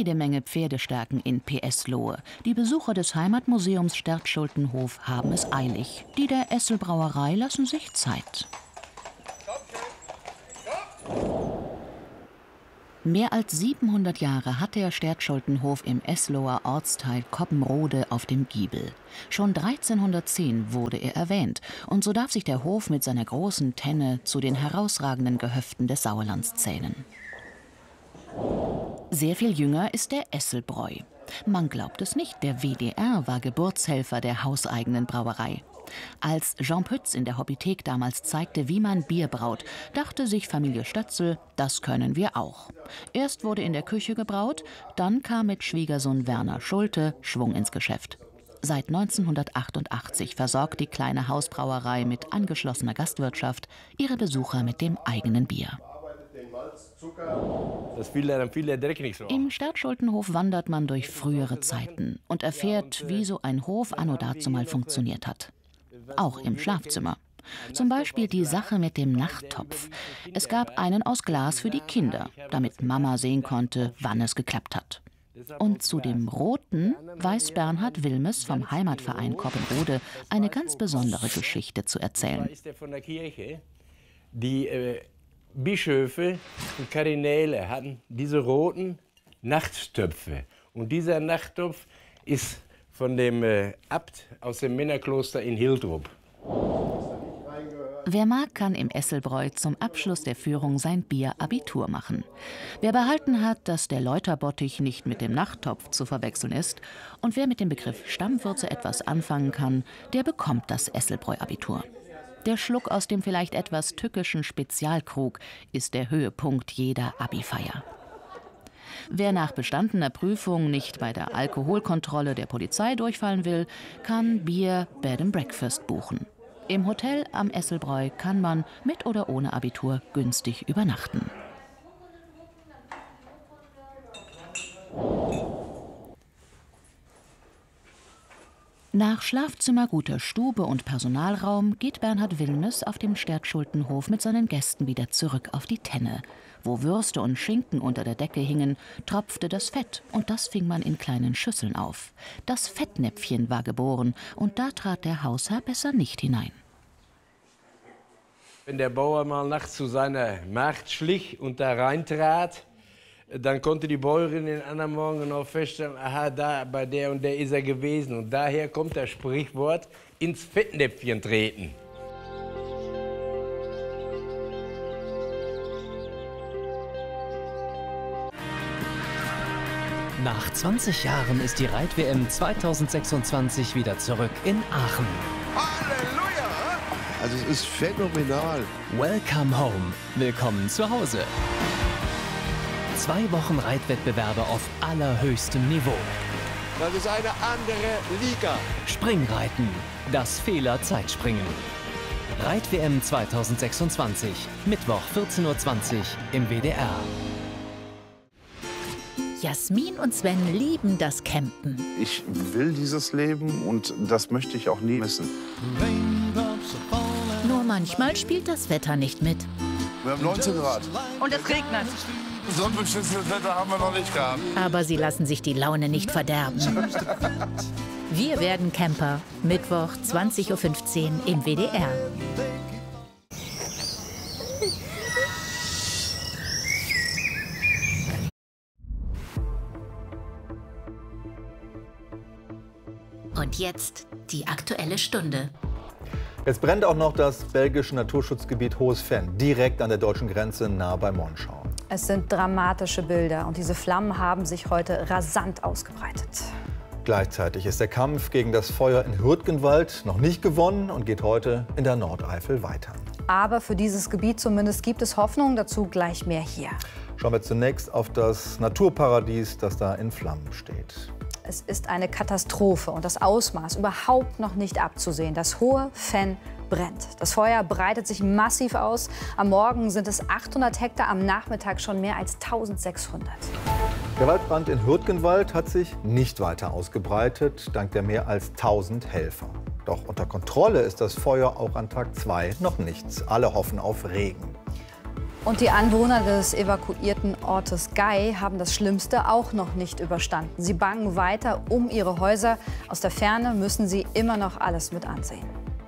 jede Menge Pferdestärken in PS-Lohe. Die Besucher des Heimatmuseums Stertschultenhof haben es eilig. Die der Essel-Brauerei lassen sich Zeit. Mehr als 700 Jahre hat der Stertschultenhof im Esloher Ortsteil Coppenrode auf dem Giebel. Schon 1310 wurde er erwähnt und so darf sich der Hof mit seiner großen Tenne zu den herausragenden Gehöften des Sauerlands zählen. Sehr viel jünger ist der Esselbräu. Man glaubt es nicht, der WDR war Geburtshelfer der hauseigenen Brauerei. Als Jean Pütz in der Hobbythek damals zeigte, wie man Bier braut, dachte sich Familie Stötzel, das können wir auch. Erst wurde in der Küche gebraut, dann kam mit Schwiegersohn Werner Schulte Schwung ins Geschäft. Seit 1988 versorgt die kleine Hausbrauerei mit angeschlossener Gastwirtschaft ihre Besucher mit dem eigenen Bier. Im Stertschultenhof wandert man durch frühere Zeiten und erfährt, wie so ein Hof anno dazumal funktioniert hat. Auch im Schlafzimmer. Zum Beispiel die Sache mit dem Nachttopf. Es gab einen aus Glas für die Kinder, damit Mama sehen konnte, wann es geklappt hat. Und zu dem Roten weiß Bernhard Wilmes vom Heimatverein Coppenrode eine ganz besondere Geschichte zu erzählen. Die Bischöfe und Kardinäle hatten diese roten Nachttöpfe. Und dieser Nachttopf ist von dem Abt aus dem Männerkloster in Hildrup. Wer mag, kann im Esselbräu zum Abschluss der Führung sein Bier-Abitur machen. Wer behalten hat, dass der Läuterbottich nicht mit dem Nachttopf zu verwechseln ist und wer mit dem Begriff Stammwürze etwas anfangen kann, der bekommt das Esselbräu-Abitur. Der Schluck aus dem vielleicht etwas tückischen Spezialkrug ist der Höhepunkt jeder Abi-Feier. Wer nach bestandener Prüfung nicht bei der Alkoholkontrolle der Polizei durchfallen will, kann Bier Bed and Breakfast buchen. Im Hotel am Esselbräu kann man mit oder ohne Abitur günstig übernachten. Nach Schlafzimmer, guter Stube und Personalraum geht Bernhard Wilmes auf dem Stertschultenhof mit seinen Gästen wieder zurück auf die Tenne. Wo Würste und Schinken unter der Decke hingen, tropfte das Fett und das fing man in kleinen Schüsseln auf. Das Fettnäpfchen war geboren und da trat der Hausherr besser nicht hinein. Wenn der Bauer mal nachts zu seiner Magd schlich und da reintrat, dann konnte die Bäuerin den anderen Morgen noch feststellen, aha, da bei der und der ist er gewesen. Und daher kommt das Sprichwort, ins Fettnäpfchen treten. Nach 20 Jahren ist die Reit-WM 2026 wieder zurück in Aachen. Halleluja! Also es ist phänomenal. Welcome home. Willkommen zu Hause. 2 Wochen Reitwettbewerbe auf allerhöchstem Niveau. Das ist eine andere Liga. Springreiten. Das Fehler-Zeitspringen. Reit-WM 2026. Mittwoch 14:20 Uhr im WDR. Jasmin und Sven lieben das Campen. Ich will dieses Leben und das möchte ich auch nie missen. Nur manchmal spielt das Wetter nicht mit. Wir haben 19 Grad. Und es regnet. So ein beschissenes Wetter haben wir noch nicht gehabt. Aber sie lassen sich die Laune nicht verderben. Wir werden Camper. Mittwoch 20:15 Uhr im WDR. Und jetzt die Aktuelle Stunde. Jetzt brennt auch noch das belgische Naturschutzgebiet Hohes Venn, direkt an der deutschen Grenze nahe bei Monschau. Es sind dramatische Bilder und diese Flammen haben sich heute rasant ausgebreitet. Gleichzeitig ist der Kampf gegen das Feuer in Hürtgenwald noch nicht gewonnen und geht heute in der Nordeifel weiter. Aber für dieses Gebiet zumindest gibt es Hoffnung, dazu gleich mehr hier. Schauen wir zunächst auf das Naturparadies, das da in Flammen steht. Es ist eine Katastrophe und das Ausmaß überhaupt noch nicht abzusehen. Das Hohe Venn brennt. Das Feuer breitet sich massiv aus. Am Morgen sind es 800 Hektar, am Nachmittag schon mehr als 1600. Der Waldbrand in Hürtgenwald hat sich nicht weiter ausgebreitet, dank der mehr als 1000 Helfer. Doch unter Kontrolle ist das Feuer auch an Tag 2 noch nicht. Alle hoffen auf Regen. Und die Anwohner des evakuierten Ortes Gai haben das Schlimmste auch noch nicht überstanden. Sie bangen weiter um ihre Häuser. Aus der Ferne müssen sie immer noch alles mit ansehen.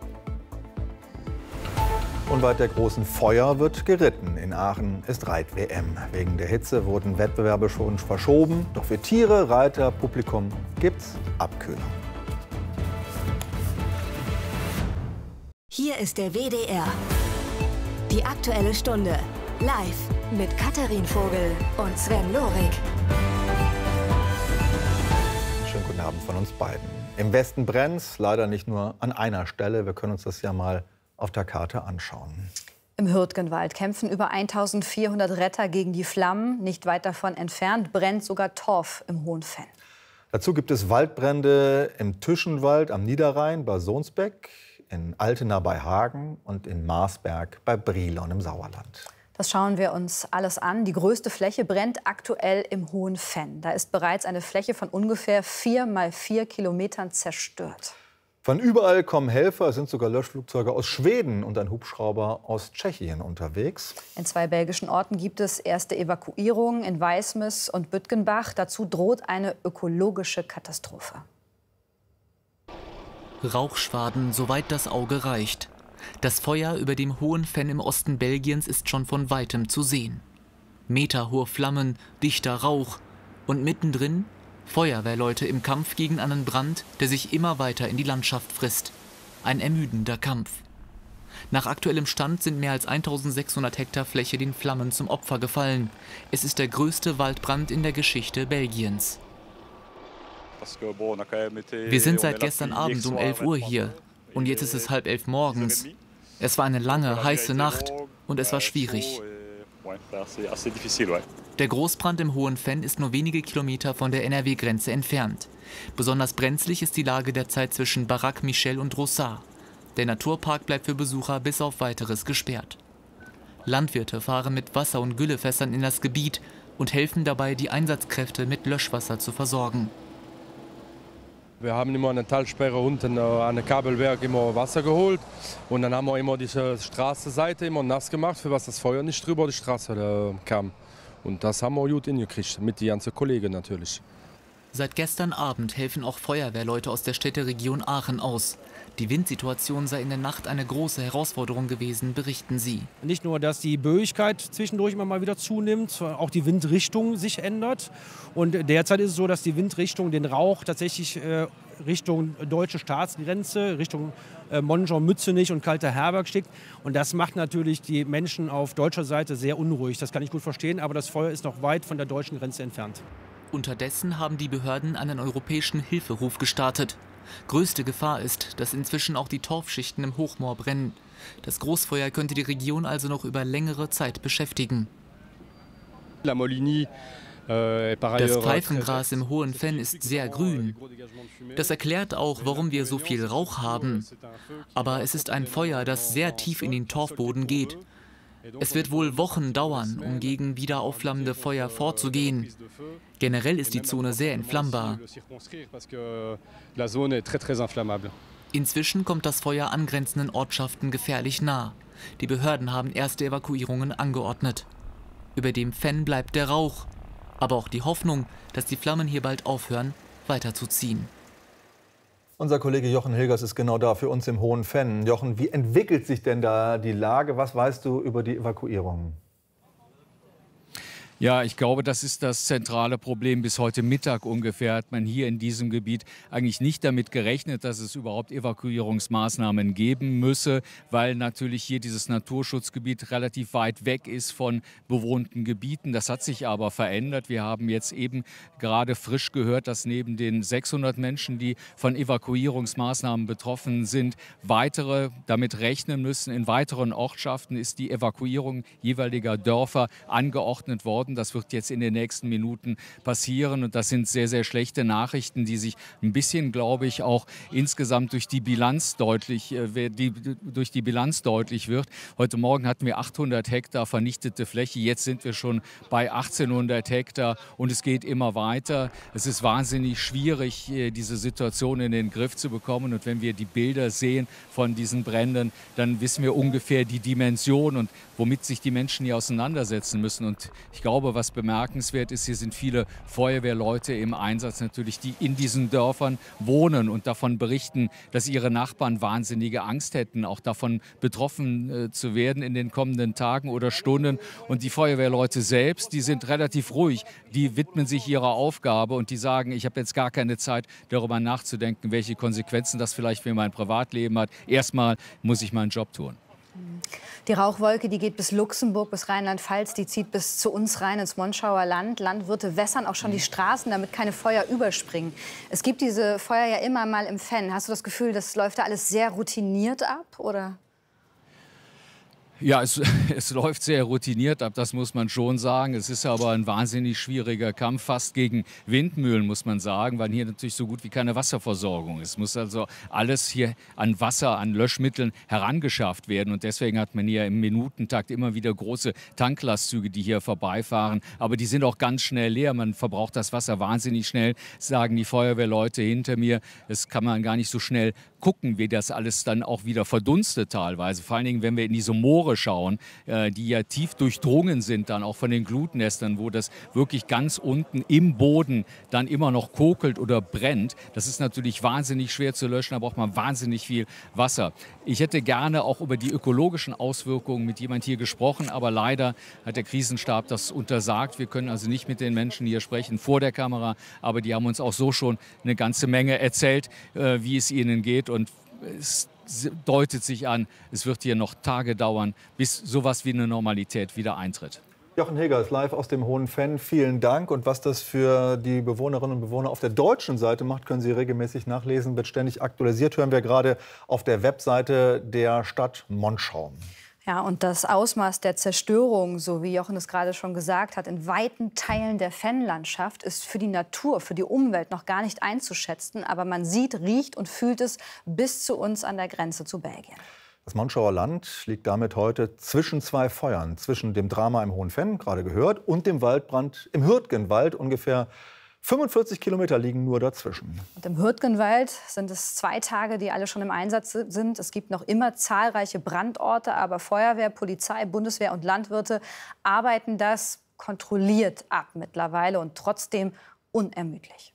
Unweit der großen Feuer wird geritten. In Aachen ist Reit-WM. Wegen der Hitze wurden Wettbewerbe schon verschoben. Doch für Tiere, Reiter, Publikum gibt's Abkühlung. Hier ist der WDR. Die Aktuelle Stunde. Live mit Katharin Vogel und Sven Lorik. Schönen guten Abend von uns beiden. Im Westen brennt's, leider nicht nur an einer Stelle. Wir können uns das ja mal auf der Karte anschauen. Im Hürtgenwald kämpfen über 1400 Retter gegen die Flammen. Nicht weit davon entfernt brennt sogar Torf im Hohen Venn. Dazu gibt es Waldbrände im Tüschenwald am Niederrhein bei Sohnsbeck, in Altena bei Hagen und in Marsberg bei Brilon im Sauerland. Das schauen wir uns alles an. Die größte Fläche brennt aktuell im Hohen Venn. Da ist bereits eine Fläche von ungefähr 4 mal 4 Kilometern zerstört. Von überall kommen Helfer, es sind sogar Löschflugzeuge aus Schweden und ein Hubschrauber aus Tschechien unterwegs. In 2 belgischen Orten gibt es erste Evakuierungen, in Weismes und Bütgenbach. Dazu droht eine ökologische Katastrophe. Rauchschwaden, soweit das Auge reicht. Das Feuer über dem Hohen Venn im Osten Belgiens ist schon von weitem zu sehen. Meterhohe Flammen, dichter Rauch und mittendrin Feuerwehrleute im Kampf gegen einen Brand, der sich immer weiter in die Landschaft frisst. Ein ermüdender Kampf. Nach aktuellem Stand sind mehr als 1600 Hektar Fläche den Flammen zum Opfer gefallen. Es ist der größte Waldbrand in der Geschichte Belgiens. Wir sind seit gestern Abend um 11 Uhr hier und jetzt ist es 10:30 morgens. Es war eine lange, heiße Nacht und es war schwierig. Der Großbrand im Hohen Venn ist nur wenige Kilometer von der NRW-Grenze entfernt. Besonders brenzlig ist die Lage derzeit zwischen Baraque Michel und Rossard. Der Naturpark bleibt für Besucher bis auf Weiteres gesperrt. Landwirte fahren mit Wasser- und Güllefässern in das Gebiet und helfen dabei, die Einsatzkräfte mit Löschwasser zu versorgen. Wir haben immer eine Talsperre unten an der Kabelwerk immer Wasser geholt und dann haben wir immer diese Straßenseite immer nass gemacht, für was das Feuer nicht drüber die Straße kam. Und das haben wir gut hingekriegt, mit den ganzen Kollegen natürlich. Seit gestern Abend helfen auch Feuerwehrleute aus der Städteregion Aachen aus. Die Windsituation sei in der Nacht eine große Herausforderung gewesen, berichten sie. Nicht nur, dass die Böigkeit zwischendurch immer mal wieder zunimmt, auch die Windrichtung sich ändert. Und derzeit ist es so, dass die Windrichtung den Rauch tatsächlich Richtung deutsche Staatsgrenze, Richtung Monschau-Mützenich und Kalter-Herberg schickt. Und das macht natürlich die Menschen auf deutscher Seite sehr unruhig. Das kann ich gut verstehen, aber das Feuer ist noch weit von der deutschen Grenze entfernt. Unterdessen haben die Behörden einen europäischen Hilferuf gestartet. Größte Gefahr ist, dass inzwischen auch die Torfschichten im Hochmoor brennen. Das Großfeuer könnte die Region also noch über längere Zeit beschäftigen. Das Pfeifengras im Hohen Venn ist sehr grün. Das erklärt auch, warum wir so viel Rauch haben. Aber es ist ein Feuer, das sehr tief in den Torfboden geht. Es wird wohl Wochen dauern, um gegen wieder aufflammende Feuer vorzugehen. Generell ist die Zone sehr entflammbar. Inzwischen kommt das Feuer angrenzenden Ortschaften gefährlich nah. Die Behörden haben erste Evakuierungen angeordnet. Über dem Venn bleibt der Rauch, aber auch die Hoffnung, dass die Flammen hier bald aufhören, weiterzuziehen. Unser Kollege Jochen Hilgers ist genau da für uns im Hohen Venn. Jochen, wie entwickelt sich denn da die Lage? Was weißt du über die Evakuierung? Ja, ich glaube, das ist das zentrale Problem. Bis heute Mittag ungefähr hat man hier in diesem Gebiet eigentlich nicht damit gerechnet, dass es überhaupt Evakuierungsmaßnahmen geben müsse, weil natürlich hier dieses Naturschutzgebiet relativ weit weg ist von bewohnten Gebieten. Das hat sich aber verändert. Wir haben jetzt eben gerade frisch gehört, dass neben den 600 Menschen, die von Evakuierungsmaßnahmen betroffen sind, weitere damit rechnen müssen. In weiteren Ortschaften ist die Evakuierung jeweiliger Dörfer angeordnet worden. haben. Das wird jetzt in den nächsten Minuten passieren. Und das sind sehr, sehr schlechte Nachrichten, die sich ein bisschen, glaube ich, auch insgesamt durch die Bilanz deutlich wird. Heute Morgen hatten wir 800 Hektar vernichtete Fläche. Jetzt sind wir schon bei 1800 Hektar und es geht immer weiter. Es ist wahnsinnig schwierig, diese Situation in den Griff zu bekommen. Und wenn wir die Bilder sehen von diesen Bränden, dann wissen wir ungefähr die Dimension und womit sich die Menschen hier auseinandersetzen müssen. Und ich glaube, was bemerkenswert ist, hier sind viele Feuerwehrleute im Einsatz natürlich, die in diesen Dörfern wohnen und davon berichten, dass ihre Nachbarn wahnsinnige Angst hätten, auch davon betroffen zu werden in den kommenden Tagen oder Stunden. Und die Feuerwehrleute selbst, die sind relativ ruhig, die widmen sich ihrer Aufgabe und die sagen, ich habe jetzt gar keine Zeit, darüber nachzudenken, welche Konsequenzen das vielleicht für mein Privatleben hat. Erstmal muss ich meinen Job tun. Die Rauchwolke, die geht bis Luxemburg, bis Rheinland-Pfalz, die zieht bis zu uns rein ins Monschauer Land. Landwirte wässern auch schon die Straßen, damit keine Feuer überspringen. Es gibt diese Feuer ja immer mal im Fenn. Hast du das Gefühl, das läuft da alles sehr routiniert ab, oder? Ja, es läuft sehr routiniert ab, das muss man schon sagen. Es ist aber ein wahnsinnig schwieriger Kampf, fast gegen Windmühlen, muss man sagen, weil hier natürlich so gut wie keine Wasserversorgung ist. Es muss also alles hier an Wasser, an Löschmitteln herangeschafft werden. Und deswegen hat man hier im Minutentakt immer wieder große Tanklastzüge, die hier vorbeifahren. Aber die sind auch ganz schnell leer. Man verbraucht das Wasser wahnsinnig schnell, sagen die Feuerwehrleute hinter mir. Das kann man gar nicht so schnell gucken, wie das alles dann auch wieder verdunstet teilweise. Vor allen Dingen, wenn wir in diese Moore schauen, die ja tief durchdrungen sind dann auch von den Glutnestern, wo das wirklich ganz unten im Boden dann immer noch kokelt oder brennt. Das ist natürlich wahnsinnig schwer zu löschen, da braucht man wahnsinnig viel Wasser. Ich hätte gerne auch über die ökologischen Auswirkungen mit jemand hier gesprochen, aber leider hat der Krisenstab das untersagt. Wir können also nicht mit den Menschen hier sprechen vor der Kamera, aber die haben uns auch so schon eine ganze Menge erzählt, wie es ihnen geht. Und es deutet sich an, es wird hier noch Tage dauern, bis sowas wie eine Normalität wieder eintritt. Jochen Hegers live aus dem Hohen Fenn, vielen Dank. Und was das für die Bewohnerinnen und Bewohner auf der deutschen Seite macht, können Sie regelmäßig nachlesen, wird ständig aktualisiert, hören wir gerade auf der Webseite der Stadt Monschau. Ja, und das Ausmaß der Zerstörung, so wie Jochen es gerade schon gesagt hat, in weiten Teilen der Fennlandschaft ist für die Natur, für die Umwelt noch gar nicht einzuschätzen. Aber man sieht, riecht und fühlt es bis zu uns an der Grenze zu Belgien. Das Monschauer Land liegt damit heute zwischen zwei Feuern, zwischen dem Drama im Hohen Fenn, gerade gehört, und dem Waldbrand im Hürtgenwald. Ungefähr 45 Kilometer liegen nur dazwischen. Und im Hürtgenwald sind es 2 Tage, die alle schon im Einsatz sind. Es gibt noch immer zahlreiche Brandorte, aber Feuerwehr, Polizei, Bundeswehr und Landwirte arbeiten das kontrolliert ab mittlerweile und trotzdem unermüdlich.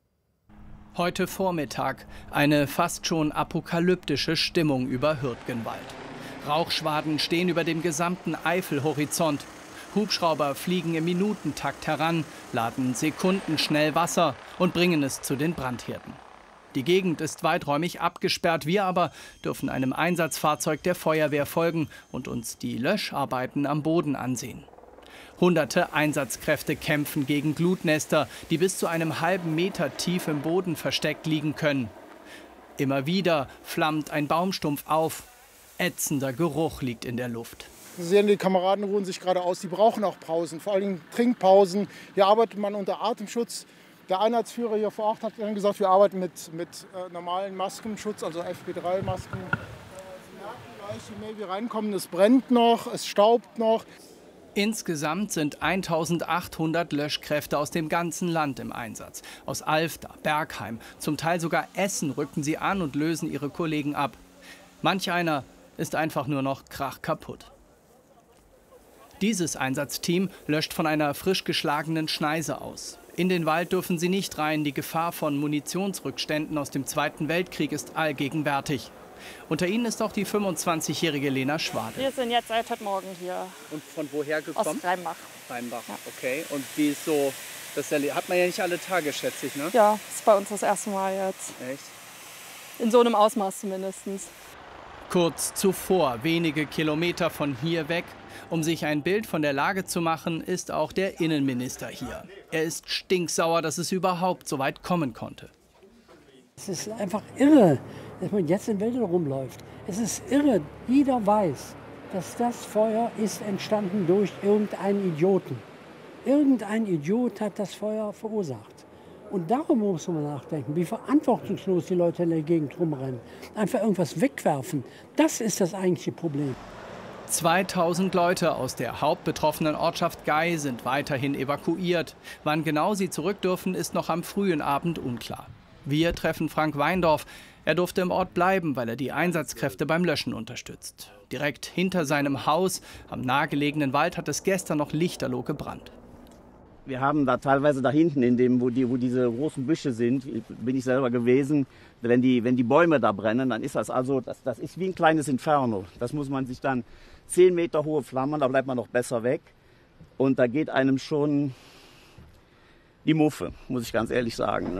Heute Vormittag eine fast schon apokalyptische Stimmung über Hürtgenwald. Rauchschwaden stehen über dem gesamten Eifelhorizont. Hubschrauber fliegen im Minutentakt heran, laden sekundenschnell Wasser und bringen es zu den Brandherden. Die Gegend ist weiträumig abgesperrt, wir aber dürfen einem Einsatzfahrzeug der Feuerwehr folgen und uns die Löscharbeiten am Boden ansehen. Hunderte Einsatzkräfte kämpfen gegen Glutnester, die bis zu einem halben Meter tief im Boden versteckt liegen können. Immer wieder flammt ein Baumstumpf auf. Ätzender Geruch liegt in der Luft. Sie sehen, die Kameraden ruhen sich gerade aus, die brauchen auch Pausen, vor allem Trinkpausen. Hier arbeitet man unter Atemschutz. Der Einheitsführer hier vor Ort hat dann gesagt, wir arbeiten mit normalen Maskenschutz, also FP3-Masken. Sie merken gleich, je mehr wir reinkommen, es brennt noch, es staubt noch. Insgesamt sind 1800 Löschkräfte aus dem ganzen Land im Einsatz. Aus Alfter, Bergheim, zum Teil sogar Essen rücken sie an und lösen ihre Kollegen ab. Manch einer ist einfach nur noch krachkaputt. Dieses Einsatzteam löscht von einer frisch geschlagenen Schneise aus. In den Wald dürfen sie nicht rein. Die Gefahr von Munitionsrückständen aus dem Zweiten Weltkrieg ist allgegenwärtig. Unter ihnen ist auch die 25-jährige Lena Schwade. Wir sind jetzt seit heute Morgen hier. Und von woher gekommen? Aus Rheinbach. Rheinbach, ja. Okay. Und wie ist so, das hat man ja nicht alle Tage, schätze ich, ne? Ja, das ist bei uns das erste Mal jetzt. Echt? In so einem Ausmaß zumindest. Kurz zuvor, wenige Kilometer von hier weg, um sich ein Bild von der Lage zu machen, ist auch der Innenminister hier. Er ist stinksauer, dass es überhaupt so weit kommen konnte. Es ist einfach irre, dass man jetzt in Wäldern rumläuft. Es ist irre. Jeder weiß, dass das Feuer ist entstanden durch irgendeinen Idioten. Irgendein Idiot hat das Feuer verursacht. Und darüber muss man nachdenken, wie verantwortungslos die Leute in der Gegend rumrennen. Einfach irgendwas wegwerfen, das ist das eigentliche Problem. 2000 Leute aus der hauptbetroffenen Ortschaft Gay sind weiterhin evakuiert. Wann genau sie zurück dürfen, ist noch am frühen Abend unklar. Wir treffen Frank Weindorf. Er durfte im Ort bleiben, weil er die Einsatzkräfte beim Löschen unterstützt. Direkt hinter seinem Haus, am nahegelegenen Wald, hat es gestern noch lichterloh gebrannt. Wir haben da teilweise da hinten, wo diese großen Büsche sind, bin ich selber gewesen. Wenn die Bäume da brennen, dann ist das das ist wie ein kleines Inferno. Das muss man sich dann 10 Meter hohe Flammen, da bleibt man noch besser weg. Und da geht einem schon die Muffe, muss ich ganz ehrlich sagen.